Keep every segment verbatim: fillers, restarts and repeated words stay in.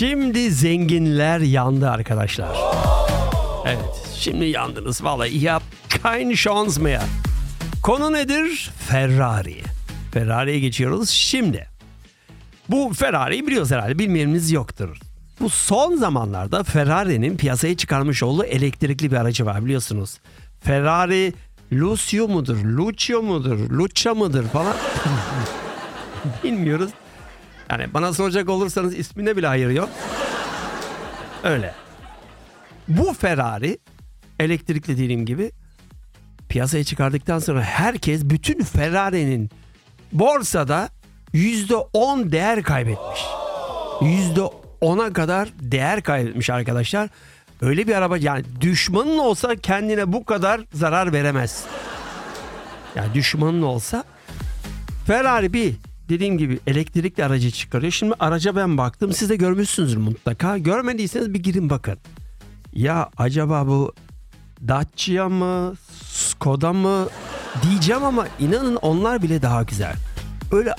Şimdi zenginler yandı arkadaşlar. Evet, şimdi yandınız vallahi. Ich hab keine Chance mehr. Konu nedir? Ferrari. Ferrari'ye geçiyoruz şimdi. Bu Ferrari'yi biliyoruz herhalde, bilmeyeniniz yoktur. Bu son zamanlarda Ferrari'nin piyasaya çıkarmış olduğu elektrikli bir aracı var biliyorsunuz. Ferrari Lucio mudur, Lucio mudur, Lucia mıdır falan bilmiyoruz. Yani bana soracak olursanız ismine bile hayır yok. Öyle. Bu Ferrari elektrikli dediğim gibi piyasaya çıkardıktan sonra herkes bütün Ferrari'nin borsada yüzde on değer kaybetmiş. yüzde ona kadar değer kaybetmiş arkadaşlar. Öyle bir araba, yani düşmanın olsa kendine bu kadar zarar veremez. Yani düşmanın olsa. Ferrari bir dediğim gibi elektrikli aracı çıkarıyor. Şimdi araca ben baktım, siz de görmüşsünüzdür mutlaka. Görmediyseniz bir girin bakın. Ya acaba bu Dacia mı, Skoda mı diyeceğim ama inanın onlar bile daha güzel. Öyle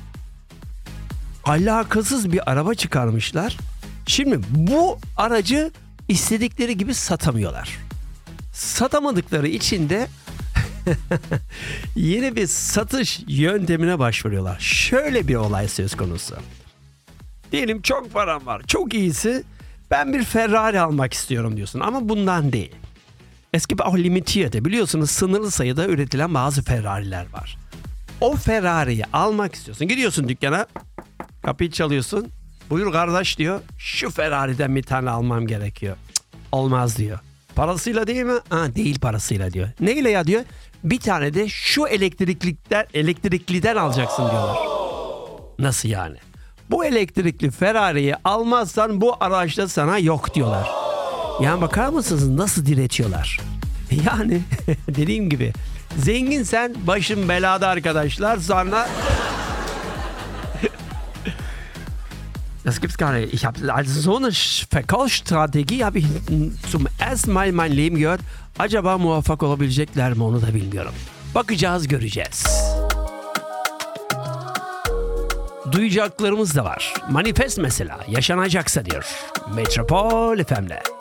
alakasız bir araba çıkarmışlar. Şimdi bu aracı istedikleri gibi satamıyorlar. Satamadıkları için de yeni bir satış yöntemine başvuruyorlar. Şöyle bir olay söz konusu. Diyelim çok param var, çok iyisi, ben bir Ferrari almak istiyorum diyorsun ama bundan değil. Es gibt auch limitierte, biliyorsunuz sınırlı sayıda üretilen bazı Ferrari'ler var. O Ferrari'yi almak istiyorsun. Gidiyorsun dükkana, kapıyı çalıyorsun. Buyur kardeş diyor, şu Ferrari'den bir tane almam gerekiyor. Cık, olmaz diyor. Parasıyla değil mi? Ha, değil parasıyla diyor. Neyle ya diyor? Bir tane de şu elektriklikten, elektrikliden alacaksın diyorlar. Nasıl yani? Bu elektrikli Ferrari'yi almazsan bu araçta sana yok diyorlar. Yani bakar mısınız nasıl diretiyorlar? Yani dediğim gibi zenginsen başın belada arkadaşlar, sonra das gibt's gar nicht. Ich habe also so eine Verkaufsstrategie habe ich zum ersten Mal in meinem Leben gehört. Acaba muvaffak olabilecekler mi onu da bilmiyorum. Bakacağız, göreceğiz. Duyacaklarımız da var. Manifest mesela yaşanacaksa diyor. Metropol F M'le.